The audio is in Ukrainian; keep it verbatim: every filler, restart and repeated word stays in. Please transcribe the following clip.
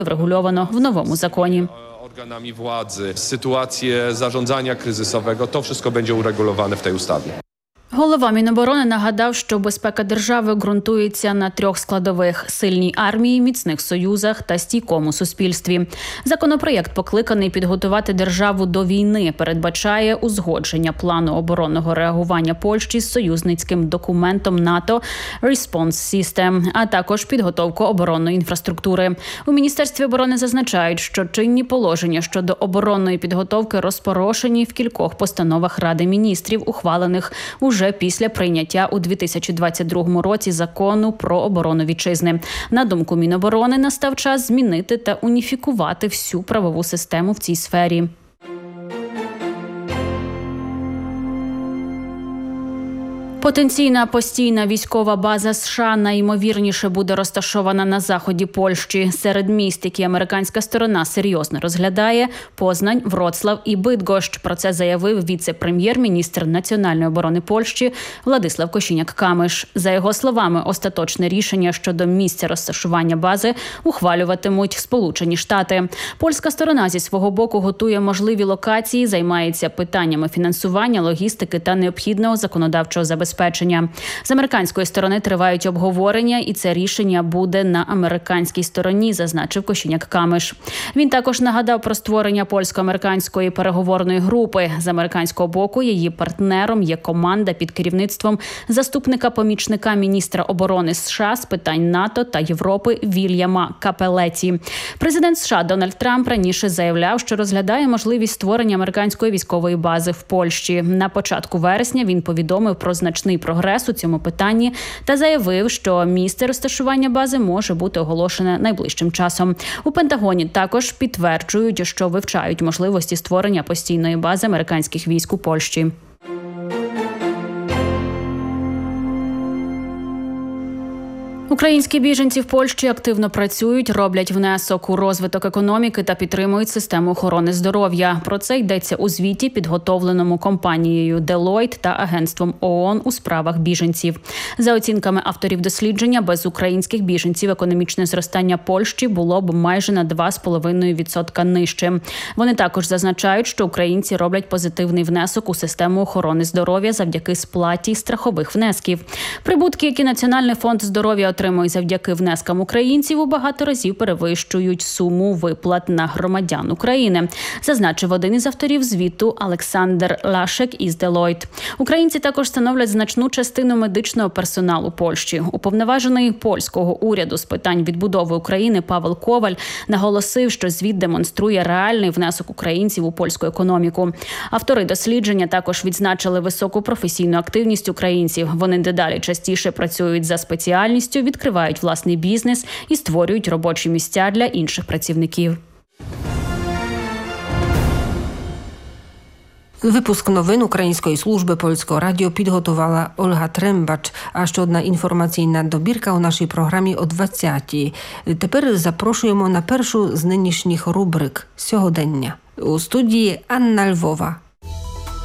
врегульовано в новому законі. Organami władzy, sytuację zarządzania kryzysowego, to wszystko będzie uregulowane w tej ustawie. Голова Міноборони нагадав, що безпека держави ґрунтується на трьох складових – сильній армії, міцних союзах та стійкому суспільстві. Законопроєкт, покликаний підготувати державу до війни, передбачає узгодження плану оборонного реагування Польщі з союзницьким документом НАТО «Response System», а також підготовку оборонної інфраструктури. У Міністерстві оборони зазначають, що чинні положення щодо оборонної підготовки розпорошені в кількох постановах Ради міністрів, ухвалених уже вже після прийняття у дві тисячі двадцять другому році закону про оборону вітчизни. На думку Міноборони, настав час змінити та уніфікувати всю правову систему в цій сфері. Потенційна постійна військова база США найімовірніше буде розташована на заході Польщі. Серед міст, які американська сторона серйозно розглядає – Познань, Вроцлав і Бидгощ. Про це заявив віце-прем'єр-міністр національної оборони Польщі Владислав Косiniak-Kamysz. За його словами, остаточне рішення щодо місця розташування бази ухвалюватимуть Сполучені Штати. Польська сторона зі свого боку готує можливі локації, займається питаннями фінансування, логістики та необхідного законодавчого забезпечення. З американської сторони тривають обговорення, і це рішення буде на американській стороні, зазначив Косiniak-Kamysz. Він також нагадав про створення польсько-американської переговорної групи. З американського боку її партнером є команда під керівництвом заступника-помічника міністра оборони США з питань НАТО та Європи Вільяма Капелеті. Президент США Дональд Трамп раніше заявляв, що розглядає можливість створення американської військової бази в Польщі. На початку вересня він повідомив про значний прогрес у цьому питанні та заявив, що місце розташування бази може бути оголошене найближчим часом. У Пентагоні також підтверджують, що вивчають можливості створення постійної бази американських військ у Польщі. Українські біженці в Польщі активно працюють, роблять внесок у розвиток економіки та підтримують систему охорони здоров'я. Про це йдеться у звіті, підготовленому компанією Deloitte та агентством ООН у справах біженців. За оцінками авторів дослідження, без українських біженців економічне зростання Польщі було б майже на два з половиною відсотка нижче. Вони також зазначають, що українці роблять позитивний внесок у систему охорони здоров'я завдяки сплаті страхових внесків. Прибутки, які Національний фонд здоров'я отримує завдяки внескам українців, у багато разів перевищують суму виплат на громадян України, зазначив один із авторів звіту Олександр Лашек із Deloitte. Українці також становлять значну частину медичного персоналу Польщі. Уповноважений польського уряду з питань відбудови України Павел Коваль наголосив, що звіт демонструє реальний внесок українців у польську економіку. Автори дослідження також відзначили високу професійну активність українців. Вони дедалі частіше працюють за спеціальністю, відкривають власний бізнес і створюють робочі місця для інших працівників. Випуск новин Української служби Польського радіо підготувала Ольга Трембач, а ще одна інформаційна добірка у нашій програмі о двадцятій. Тепер запрошуємо на першу з нинішніх рубрик «Сьогодення». У студії Анна Львова.